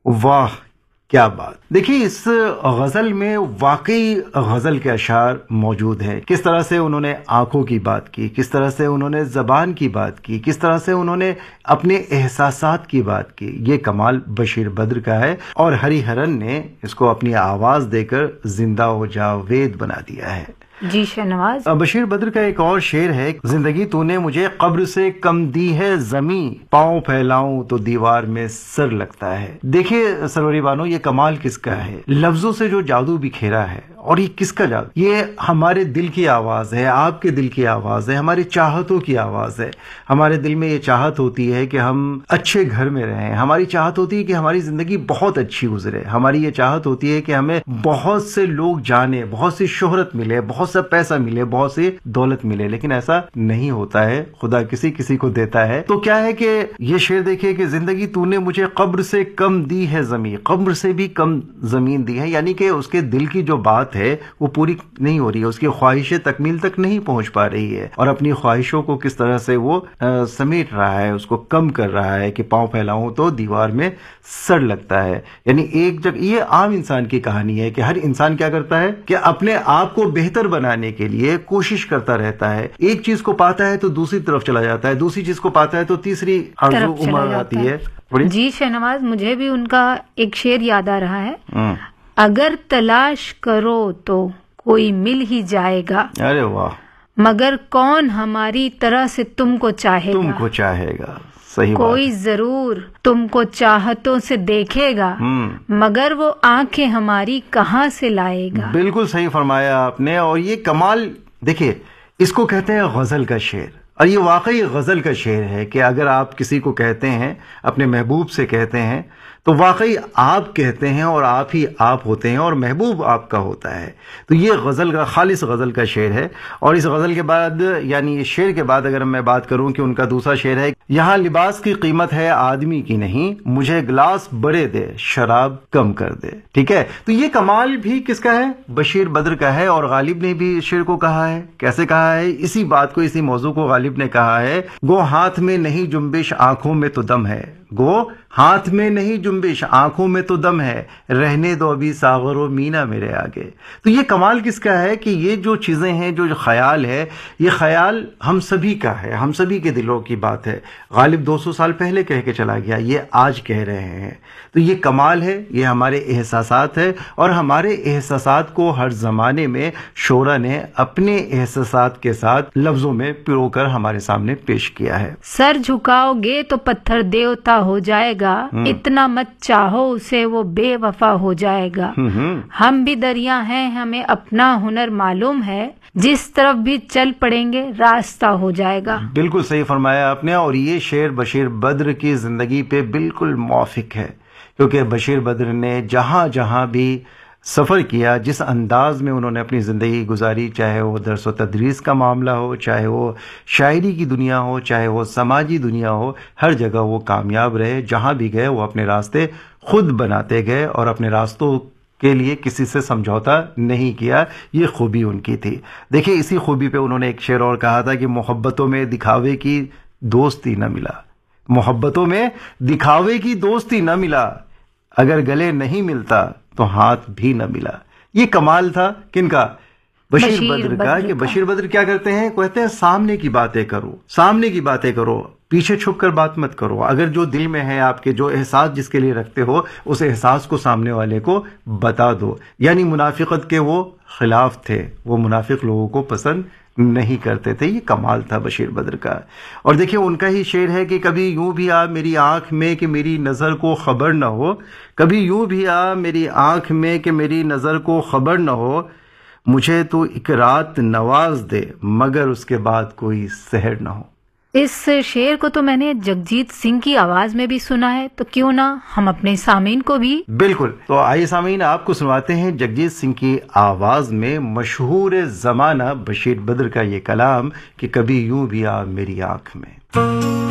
واہ کیا بات. دیکھیے اس غزل میں واقعی غزل کے اشعار موجود ہیں. کس طرح سے انہوں نے آنکھوں کی بات کی، کس طرح سے انہوں نے زبان کی بات کی، کس طرح سے انہوں نے اپنے احساسات کی بات کی. یہ کمال بشیر بدر کا ہے اور ہری ہرن نے اس کو اپنی آواز دے کر زندہ و جاوید بنا دیا ہے. جی شہنواز. بشیر بدر کا ایک اور شعر ہے، زندگی تو نے مجھے قبر سے کم دی ہے زمین، پاؤں پھیلاؤں تو دیوار میں سر لگتا ہے. دیکھیے سروری بانو، یہ کمال کس کا ہے؟ لفظوں سے جو جادو بکھیرا ہے. اور یہ کس کا جادو؟ یہ ہمارے دل کی آواز ہے، آپ کے دل کی آواز ہے، ہمارے چاہتوں کی آواز ہے. ہمارے دل میں یہ چاہت ہوتی ہے کہ ہم اچھے گھر میں رہیں، ہماری چاہت ہوتی ہے کہ ہماری زندگی بہت اچھی گزرے، ہماری یہ چاہت ہوتی ہے کہ ہمیں بہت سے لوگ جانے، بہت سی شہرت ملے، بہت سا پیسہ ملے، بہت سی دولت ملے. لیکن ایسا نہیں ہوتا ہے، خدا کسی کسی کو دیتا ہے. تو کیا ہے کہ یہ شعر دیکھیے کہ زندگی تو نے مجھے قبر سے کم دی ہے زمین، قبر سے بھی کم زمین دی ہے. یعنی کہ اس کے دل کی جو بات ہے وہ پوری نہیں ہو رہی ہے، اس کی خواہشیں تکمیل تک نہیں پہنچ پا رہی ہے، اور اپنی خواہشوں کو کس طرح سے وہ سمیٹ رہا ہے، اس کو کم کر رہا ہے کہ پاؤں پھیلاؤں تو دیوار میں سر لگتا ہے. یعنی ایک جگہ یہ عام انسان کی کہانی ہے کہ ہر انسان کیا کرتا ہے کہ اپنے آپ کو بہتر بنانے کے لیے کوشش کرتا رہتا ہے. ایک چیز کو پاتا ہے تو دوسری طرف چلا جاتا ہے، دوسری چیز کو پاتا ہے تو تیسری آرزو عمر آتی ہے. جی شہنواز، مجھے بھی ان کا ایک شعر یاد آ رہا ہے. اگر تلاش کرو تو کوئی مل ہی جائے گا، ارے واہ، مگر کون ہماری طرح سے تم کو چاہے گا، تم کو چاہے گا. صحیح بات. کوئی ضرور تم کو چاہتوں سے دیکھے گا، مگر وہ آنکھیں ہماری کہاں سے لائے گا. بالکل صحیح فرمایا آپ نے. اور یہ کمال دیکھیے، اس کو کہتے ہیں غزل کا شعر، اور یہ واقعی غزل کا شعر ہے کہ اگر آپ کسی کو کہتے ہیں، اپنے محبوب سے کہتے ہیں، تو واقعی آپ کہتے ہیں اور آپ ہی آپ ہوتے ہیں اور محبوب آپ کا ہوتا ہے. تو یہ غزل کا خالص غزل کا شعر ہے. اور اس غزل کے بعد یعنی اس شعر کے بعد اگر میں بات کروں کہ ان کا دوسرا شعر ہے، یہاں لباس کی قیمت ہے آدمی کی نہیں، مجھے گلاس بڑے دے شراب کم کر دے. ٹھیک ہے. تو یہ کمال بھی کس کا ہے؟ بشیر بدر کا ہے. اور غالب نے بھی اس شعر کو کہا ہے. کیسے کہا ہے؟ اسی بات کو، اسی موضوع کو غالب نے کہا ہے، گو ہاتھ میں نہیں جنبش آنکھوں میں تو دم ہے، گو ہاتھ میں نہیں جنبش آنکھوں میں تو دم ہے، رہنے دو ابھی ساغر و مینا میرے آگے. تو یہ کمال کس کا ہے کہ یہ جو چیزیں ہیں، جو خیال ہے، یہ خیال ہم سبھی کا ہے، ہم سبھی کے دلوں کی بات ہے. غالب 200 سال پہلے کہہ کے چلا گیا، یہ آج کہہ رہے ہیں. تو یہ کمال ہے، یہ ہمارے احساسات ہے، اور ہمارے احساسات کو ہر زمانے میں شعرا نے اپنے احساسات کے ساتھ لفظوں میں پرو کر ہمارے سامنے پیش کیا ہے. سر جھکاؤ گے تو پتھر دیوتا ہو جائے گا، اتنا مت چاہو اسے وہ بے وفا ہو جائے گا. ہم بھی دریا ہیں، ہمیں اپنا ہنر معلوم ہے، جس طرف بھی چل پڑیں گے راستہ ہو جائے گا. بالکل صحیح فرمایا آپ نے. اور یہ شعر بشیر بدر کی زندگی پہ بالکل موافق ہے، کیونکہ بشیر بدر نے جہاں جہاں بھی سفر کیا، جس انداز میں انہوں نے اپنی زندگی گزاری، چاہے وہ درس و تدریس کا معاملہ ہو، چاہے وہ شاعری کی دنیا ہو، چاہے وہ سماجی دنیا ہو، ہر جگہ وہ کامیاب رہے. جہاں بھی گئے وہ اپنے راستے خود بناتے گئے اور اپنے راستوں کے لیے کسی سے سمجھوتا نہیں کیا. یہ خوبی ان کی تھی. دیکھیں اسی خوبی پہ انہوں نے ایک شعر اور کہا تھا کہ محبتوں میں دکھاوے کی دوستی نہ ملا، محبتوں میں دکھاوے کی دوستی نہ ملا، اگر گلے نہیں ملتا تو ہاتھ بھی نہ ملا. یہ کمال تھا کن کا؟ بشیر بدر کا. کہ بشیر بدر کیا کرتے ہیں؟ کہتے ہیں سامنے کی باتیں کرو، سامنے کی باتیں کرو، پیچھے چھپ کر بات مت کرو. اگر جو دل میں ہے آپ کے، جو احساس جس کے لیے رکھتے ہو، اس احساس کو سامنے والے کو بتا دو. یعنی منافقت کے وہ خلاف تھے، وہ منافق لوگوں کو پسند نہیں کرتے تھے. یہ کمال تھا بشیر بدر کا. اور دیکھیں ان کا ہی شعر ہے کہ کبھی یوں بھی آ میری آنکھ میں کہ میری نظر کو خبر نہ ہو، کبھی یوں بھی آ میری آنکھ میں کہ میری نظر کو خبر نہ ہو، مجھے تو ایک رات نواز دے مگر اس کے بعد کوئی سحر نہ ہو. اس شعر کو تو میں نے جگجیت سنگھ کی آواز میں بھی سنا ہے، تو کیوں نہ ہم اپنے سامعین کو بھی. بالکل. تو آئیے سامعین، آپ کو سنواتے ہیں جگجیت سنگھ کی آواز میں مشہور زمانہ بشیر بدر کا یہ کلام کہ کبھی یوں بھی آ میری آنکھ میں.